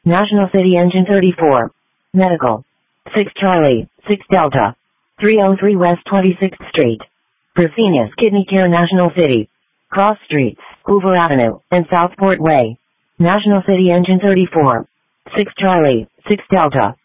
National City Engine 34. Medical. 6 Charlie, 6 Delta. 303 West 26th Street. Fresenius Kidney Care National City. Cross Streets, Hoover Avenue, and Southport Way. National City Engine 34. 6 Charlie, 6 Delta.